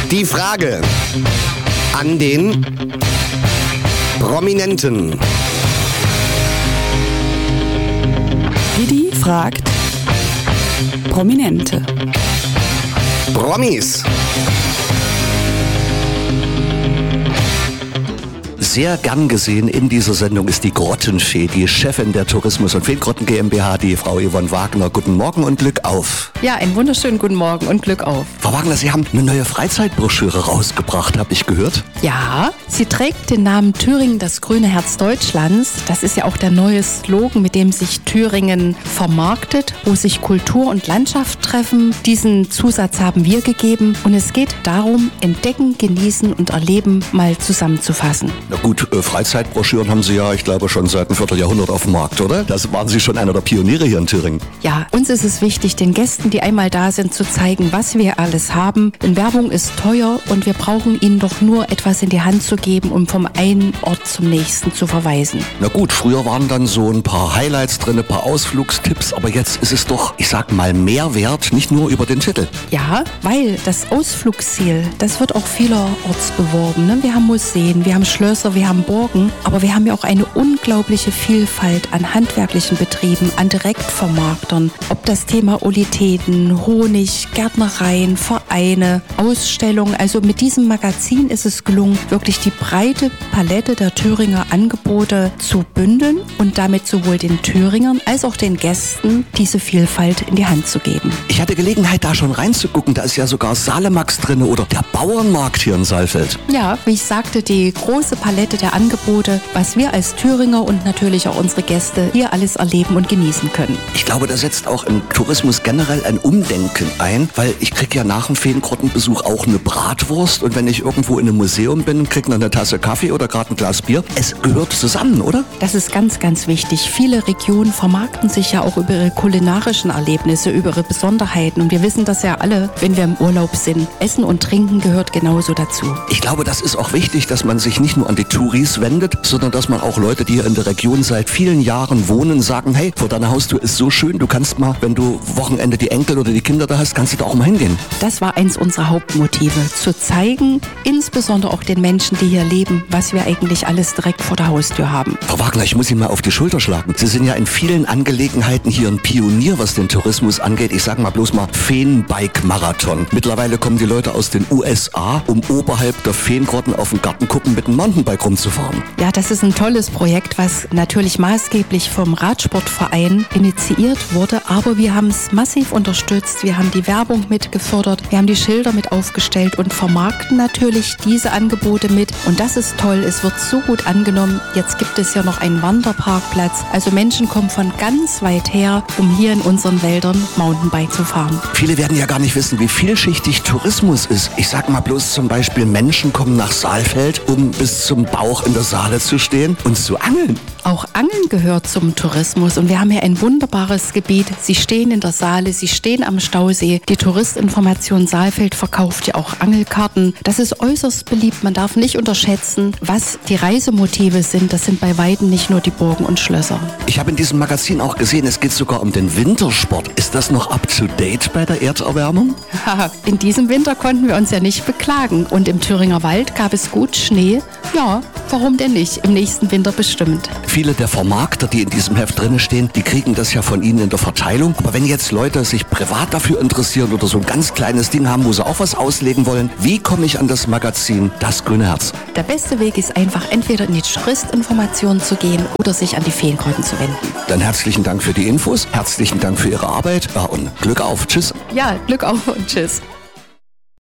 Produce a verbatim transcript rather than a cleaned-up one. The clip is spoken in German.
Die Frage an den Prominenten. Didi fragt Prominente. Promis. Sehr gern gesehen in dieser Sendung ist die Grottenfee, die Chefin der Tourismus- und Feengrotten GmbH, die Frau Yvonne Wagner. Guten Morgen und Glück auf. Ja, einen wunderschönen guten Morgen und Glück auf. Frau Wagner, Sie haben eine neue Freizeitbroschüre rausgebracht, habe ich gehört. Ja, sie trägt den Namen Thüringen, das grüne Herz Deutschlands. Das ist ja auch der neue Slogan, mit dem sich Thüringen vermarktet, wo sich Kultur und Landschaft treffen. Diesen Zusatz haben wir gegeben und es geht darum, entdecken, genießen und erleben mal zusammenzufassen. Na gut, äh, Freizeitbroschüren haben Sie ja, ich glaube, schon seit einem Vierteljahrhundert auf dem Markt, oder? Das waren Sie schon einer der Pioniere hier in Thüringen. Ja, uns ist es wichtig, den Gästen, die einmal da sind, zu zeigen, was wir alles haben. Denn Werbung ist teuer und wir brauchen ihnen doch nur etwas in die Hand zu geben, um vom einen Ort zum nächsten zu verweisen. Na gut, früher waren dann so ein paar Highlights drin, ein paar Ausflugstipps, aber jetzt ist es doch, ich sag mal, mehr wert, nicht nur über den Titel. Ja, weil das Ausflugsziel, das wird auch vielerorts beworben. Ne? Wir haben Museen, wir haben Schlösser, wir haben Burgen, aber wir haben ja auch eine unglaubliche Vielfalt an handwerklichen Betrieben, an Direktvermarktern. Ob das Thema Olitäten, Honig, Gärtnereien, Vereine, Ausstellungen. Also mit diesem Magazin ist es gelungen, wirklich die breite Palette der Thüringer Angebote zu bündeln und damit sowohl den Thüringern als auch den Gästen diese Vielfalt in die Hand zu geben. Ich hatte Gelegenheit, da schon reinzugucken. Da ist ja sogar Salemax drin oder der Bauernmarkt hier in Saalfeld. Ja, wie ich sagte, die große Palette der Angebote, was wir als Thüringer und natürlich auch unsere Gäste hier alles erleben und genießen können. Ich glaube, da setzt auch im Tourismus generell ein Umdenken ein, weil ich kriege ja nach dem Feengrottenbesuch auch eine Bratwurst und wenn ich irgendwo in einem Museum bin, kriege ich eine Tasse Kaffee oder gerade ein Glas Bier. Es gehört zusammen, oder? Das ist ganz, ganz wichtig. Viele Regionen vermarkten sich ja auch über ihre kulinarischen Erlebnisse, über ihre Besonderheiten und wir wissen das ja alle, wenn wir im Urlaub sind. Essen und Trinken gehört genauso dazu. Ich glaube, das ist auch wichtig, dass man sich nicht nur an die Touris wendet, sondern dass man auch Leute, die hier in der Region seit vielen Jahren wohnen, sagen, hey, vor deiner Haustür ist so schön, du kannst mal, wenn du Wochenende die Enkel oder die Kinder da hast, kannst du da auch mal hingehen. Das war eins unserer Hauptmotive, zu zeigen, insbesondere auch den Menschen, die hier leben, was wir eigentlich alles direkt vor der Haustür haben. Frau Wagner, ich muss Ihnen mal auf die Schulter schlagen. Sie sind ja in vielen Angelegenheiten hier ein Pionier, was den Tourismus angeht. Ich sage mal bloß mal Feenbike-Marathon. Mittlerweile kommen die Leute aus den U S A, um oberhalb der Feengrotten auf den Gartenkuppen mit dem Mountainbike rumzufahren. Ja, das ist ein tolles Projekt, was natürlich maßgeblich vom Radsportverein initiiert wurde, aber wir haben es massiv unterstützt. Wir haben die Werbung mit gefördert, wir haben die Schilder mit aufgestellt und vermarkten natürlich diese Angebote mit. Und das ist toll, es wird so gut angenommen. Jetzt gibt es ja noch einen Wanderparkplatz. Also Menschen kommen von ganz weit her, um hier in unseren Wäldern Mountainbike zu fahren. Viele werden ja gar nicht wissen, wie vielschichtig Tourismus ist. Ich sag mal bloß zum Beispiel, Menschen kommen nach Saalfeld, um bis zum Bauch in der Saale zu stehen und zu angeln. Auch Angeln gehört zum Tourismus und wir haben hier ein wunderbares Gebiet. Sie stehen in der Saale, Sie stehen am Stausee. Die Touristinformation Saalfeld verkauft ja auch Angelkarten. Das ist äußerst beliebt. Man darf nicht unterschätzen, was die Reisemotive sind. Das sind bei weitem nicht nur die Burgen und Schlösser. Ich habe in diesem Magazin auch gesehen, es geht sogar um den Wintersport. Ist das noch up to date bei der Erderwärmung? In diesem Winter konnten wir uns ja nicht beklagen und im Thüringer Wald gab es gut Schnee. Ja, warum denn nicht? Im nächsten Winter bestimmt. Viele der Vermarkter, die in diesem Heft drin stehen, die kriegen das ja von Ihnen in der Verteilung. Aber wenn jetzt Leute sich privat dafür interessieren oder so ein ganz kleines Ding haben, wo sie auch was auslegen wollen, wie komme ich an das Magazin Das Grüne Herz? Der beste Weg ist einfach, entweder in die Touristinformation zu gehen oder sich an die Feengrotten zu wenden. Dann herzlichen Dank für die Infos, herzlichen Dank für Ihre Arbeit ja, und Glück auf. Tschüss. Ja, Glück auf und tschüss.